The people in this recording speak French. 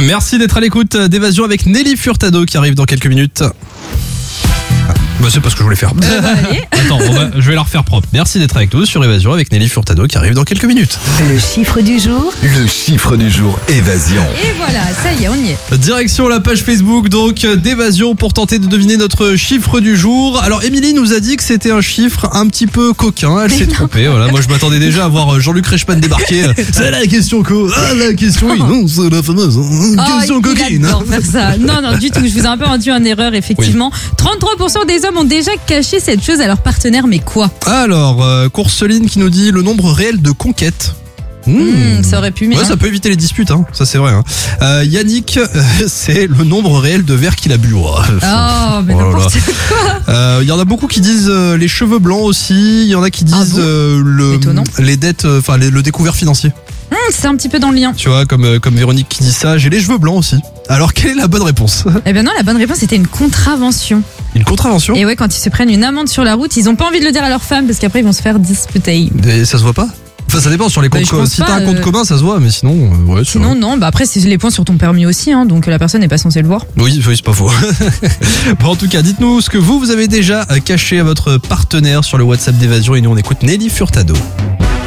Merci d'être à l'écoute d'Évasion avec Nelly Furtado qui arrive dans quelques minutes. Bah c'est pas ce que je voulais faire. Attends, je vais la refaire propre. Merci d'être avec nous sur Évasion avec Nelly Furtado qui arrive dans quelques minutes. Le chiffre du jour. Le chiffre du jour, Évasion. Et voilà, ça y est, on y est. Direction la page Facebook donc d'Évasion pour tenter de deviner notre chiffre du jour. Alors Émilie nous a dit que c'était un chiffre un petit peu coquin. Elle s'est trompée. Voilà, moi je m'attendais déjà à voir Jean-Luc Reichmann débarquer. C'est la question la question non, c'est la fameuse question coquine. Non, faire ça. Non, du tout. Je vous ai un peu induit en erreur, effectivement. Oui. 33% des hommes ont déjà caché cette chose à leur partenaire, mais quoi? Alors, Courseline qui nous dit le nombre réel de conquêtes. Ça aurait pu, mais ouais, ça peut éviter les disputes, hein. Ça c'est vrai. Hein. Yannick, c'est le nombre réel de verres qu'il a bu. Oh, mais n'importe quoi. Il y en a beaucoup qui disent les cheveux blancs aussi. Il y en a qui disent les dettes, enfin le découvert financier. C'est un petit peu dans le lien. Tu vois, comme Véronique qui dit ça, j'ai les cheveux blancs aussi. Alors, quelle est la bonne réponse? Eh bien non, la bonne réponse c'était une contravention. Une contravention? Et ouais, quand ils se prennent une amende sur la route, ils ont pas envie de le dire à leur femme parce qu'après ils vont se faire disputer. Et ça se voit pas? Enfin, ça dépend sur les comptes. Si t'as un compte commun, ça se voit, mais sinon, ouais. Sinon, non. Bah après, c'est les points sur ton permis aussi, hein, donc la personne n'est pas censée le voir. Oui, c'est pas faux. Bon, en tout cas, dites-nous ce que vous avez déjà caché à votre partenaire sur le WhatsApp d'Évasion et nous on écoute Nelly Furtado.